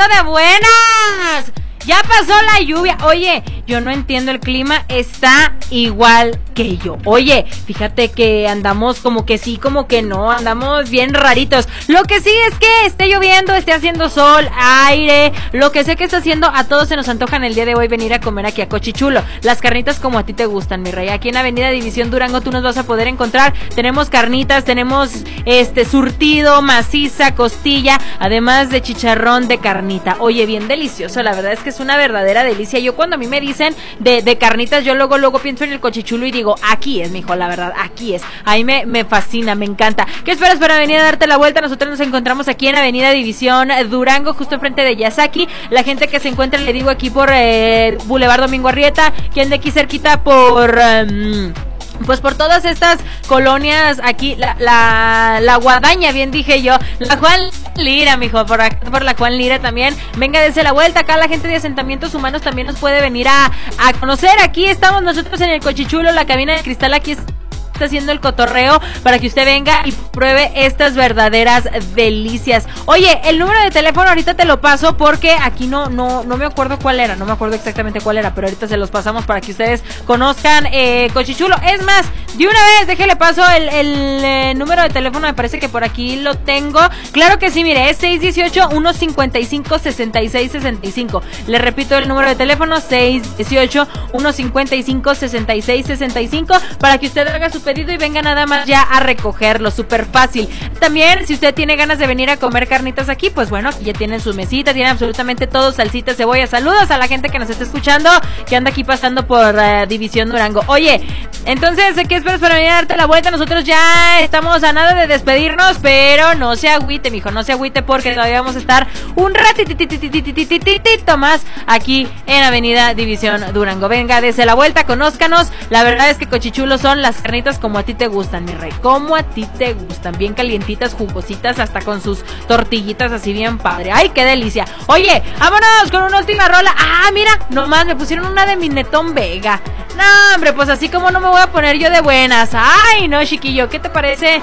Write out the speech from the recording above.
de buenas. Ya pasó la lluvia. Oye, yo no entiendo, el clima está igual que yo. Oye, fíjate que andamos como que sí, como que no, andamos bien raritos. Lo que sí es que esté lloviendo, esté haciendo sol, aire, lo que sé que está haciendo, a todos se nos antojan el día de hoy venir a comer aquí a Cochichulo. Las carnitas como a ti te gustan, mi rey. Aquí en Avenida División Durango tú nos vas a poder encontrar. Tenemos carnitas, tenemos surtido, maciza, costilla, además de chicharrón de carnita. Oye, bien delicioso, la verdad es que es una verdadera delicia. Yo cuando a mí me dicen de carnitas, yo luego pienso en el Cochichulo y digo, aquí es, mijo, la verdad, aquí es. Ahí me fascina, me encanta. ¿Qué esperas para venir a darte la vuelta? Nosotros nos encontramos aquí en Avenida División Durango, justo enfrente de Yasaki. La gente que se encuentra, le digo, aquí por Boulevard Domingo Arrieta, quien de aquí cerquita por... pues por todas estas colonias aquí, la Guadaña, bien dije yo, la Juan Lira, mijo, por la Juan Lira también. Venga, dése la vuelta. Acá la gente de asentamientos humanos también nos puede venir a conocer. Aquí estamos nosotros en el Cochichulo, la cabina de cristal aquí está haciendo el cotorreo para que usted venga y pruebe estas verdaderas delicias. Oye, el número de teléfono ahorita te lo paso porque aquí no me acuerdo cuál era, no me acuerdo exactamente cuál era, pero ahorita se los pasamos para que ustedes conozcan Cochichulo. Es más, de una vez déjele paso el número de teléfono, me parece que por aquí lo tengo. Claro que sí, mire, es 618-155-6665. Le repito el número de teléfono, 618-155-6665, para que usted haga su pedido y venga nada más ya a recogerlo, súper fácil. También, si usted tiene ganas de venir a comer carnitas aquí, pues bueno, aquí ya tienen su mesita, tienen absolutamente todo, salsita, cebolla. Saludos a la gente que nos está escuchando, que anda aquí pasando por División Durango. Oye, entonces, ¿qué esperas para venir a darte la vuelta? Nosotros ya estamos a nada de despedirnos, pero no se agüite, mijo, no se agüite, porque todavía vamos a estar un ratitito más aquí en Avenida División Durango. Venga, dese la vuelta, conózcanos. La verdad es que Cochichulo son las carnitas como a ti te gustan, mi rey, como a ti te gustan, bien calientitas, jugositas, hasta con sus tortillitas así bien padre. ¡Ay, qué delicia! Oye, vámonos con una última rola. Ah, mira, nomás me pusieron una de Minetón Vega. No, hombre, pues así como no me voy a poner yo de buenas. Ay, no, chiquillo, ¿qué te parece